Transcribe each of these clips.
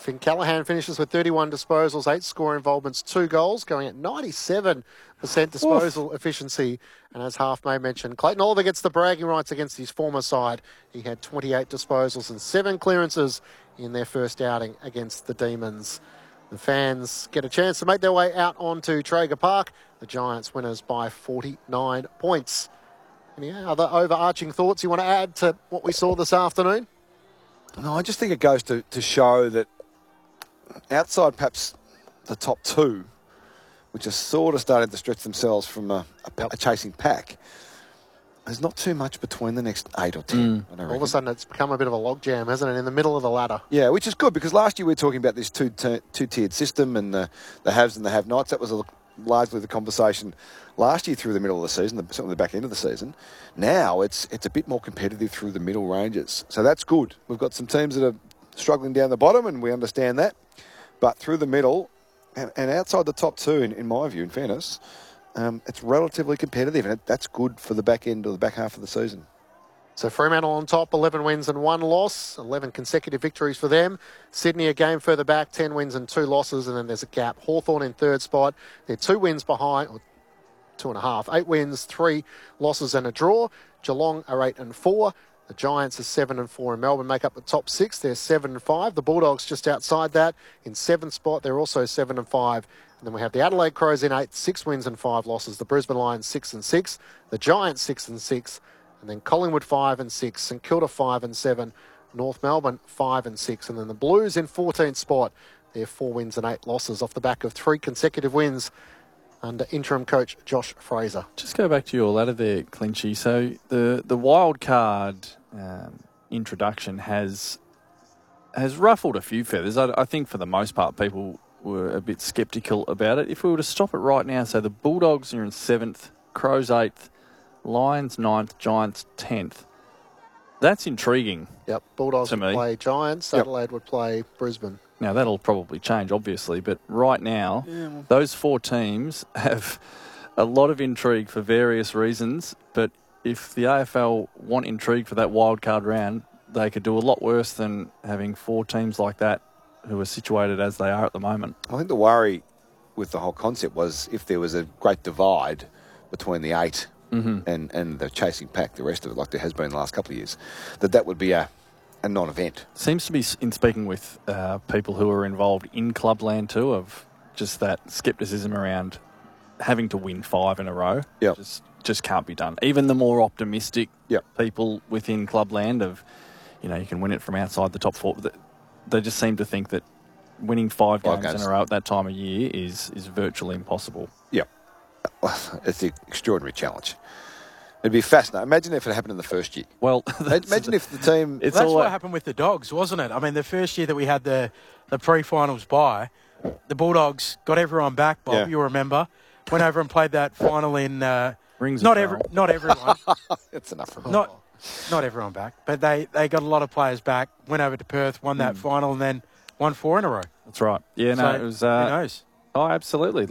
Finn Callaghan finishes with 31 disposals, 8 score involvements, 2 goals, going at 97% disposal efficiency. And as Half may mention, Clayton Oliver gets the bragging rights against his former side. He had 28 disposals and 7 clearances in their first outing against the Demons. The fans get a chance to make their way out onto Traeger Park. The Giants winners by 49 points. Any other overarching thoughts you want to add to what we saw this afternoon? No, I just think it goes to show that outside perhaps the top two, which are sort of starting to stretch themselves from a chasing pack, there's not too much between the next 8 or 10. All of a sudden it's become a bit of a logjam, hasn't it, in the middle of the ladder? Yeah, which is good because last year we were talking about this two-tiered system and the haves and the have-nots. That was largely the conversation last year through the middle of the season, certainly the back end of the season. Now it's a bit more competitive through the middle ranges. So that's good. We've got some teams that are struggling down the bottom and we understand that. But through the middle and outside the top two, in my view, in fairness, it's relatively competitive, and that's good for the back end or the back half of the season. So Fremantle on top, 11 wins and 1 loss, 11 consecutive victories for them. Sydney a game further back, 10 wins and 2 losses, and then there's a gap. Hawthorn in third spot. They're 2 wins behind, or 2.5. 8 wins, 3 losses and a draw. Geelong are 8 and 4. The Giants are 7 and 4, and Melbourne make up the top 6. They're 7 and 5. The Bulldogs just outside that in 7th spot. They're also 7 and 5. And then we have the Adelaide Crows in 8th, 6 wins and 5 losses. The Brisbane Lions 6 and 6. The Giants 6 and 6. And then Collingwood 5 and 6. St Kilda 5 and 7. North Melbourne 5 and 6. And then the Blues in 14th spot. They're 4 wins and 8 losses off the back of 3 consecutive wins under interim coach Josh Fraser. Just go back to your ladder there, Clinchy. So the wild card introduction has ruffled a few feathers. I think for the most part people were a bit sceptical about it. If we were to stop it right now, so the Bulldogs are in 7th, Crows 8th, Lions 9th, Giants 10th. That's intriguing. Yep, Bulldogs would play Giants, Adelaide would play Brisbane. Now, that'll probably change, obviously, but right now, those 4 teams have a lot of intrigue for various reasons, but if the AFL want intrigue for that wildcard round, they could do a lot worse than having 4 teams like that who are situated as they are at the moment. I think the worry with the whole concept was if there was a great divide between the 8 and the chasing pack, the rest of it, like there has been the last couple of years, that would be a non-event. Seems to be, in speaking with people who are involved in clubland too, of just that scepticism around having to win 5 in a row. Yep. Just can't be done. Even the more optimistic people within clubland of, you can win it from outside the top 4. They just seem to think that winning 5 games in a row at that time of year is virtually impossible. Yep. It's an extraordinary challenge. It'd be fascinating. Imagine if it happened in the first year. Well, imagine if the team... That's what happened with the Dogs, wasn't it? I mean, the first year that we had the pre-finals bye, the Bulldogs got everyone back, Bob, you'll remember. Went over and played that final in... Rings not everyone. That's enough for me. Not everyone back, but they got a lot of players back, went over to Perth, won that final, and then won 4 in a row. That's right. Yeah, so, it was... who knows? Oh, absolutely.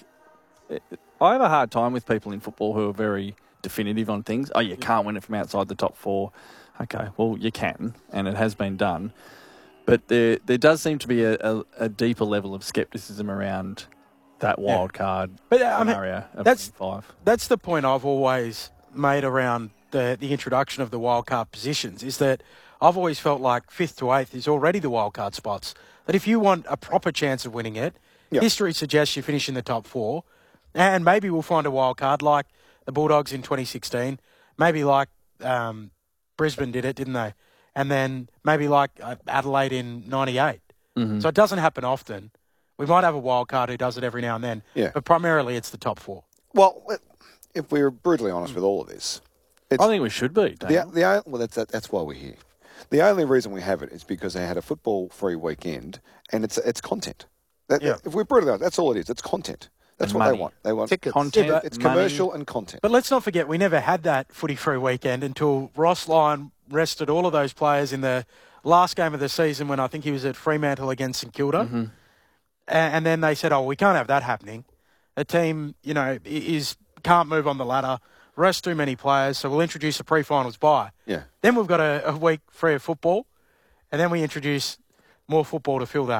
I have a hard time with people in football who are very definitive on things. Oh, you can't win it from outside the top 4. Okay, well, you can, and it has been done. But there does seem to be a deeper level of scepticism around that wild card scenario of 5. That's the point I've always made around the introduction of the wild card positions, is that I've always felt like 5th to 8th is already the wild card spots. That if you want a proper chance of winning it, history suggests you finish in the top 4, and maybe we'll find a wild card like the Bulldogs in 2016, maybe like Brisbane did it, didn't they? And then maybe like Adelaide in 98. So it doesn't happen often. We might have a wild card who does it every now and then, but primarily it's the top 4. Well, if we're brutally honest with all of this... I think we should be, well, that's why we're here. The only reason we have it is because they had a football-free weekend, and it's content. If we're brutally honest, that's all it is. It's content. That's what they want. They want tickets. Content, it's commercial and content. But let's not forget, we never had that footy-free weekend until Ross Lyon rested all of those players in the last game of the season when I think he was at Fremantle against St Kilda. And then they said, we can't have that happening. A team, can't move on the ladder, rest too many players, so we'll introduce a pre-finals bye. Yeah. Then we've got a week free of football, and then we introduce more football to fill that.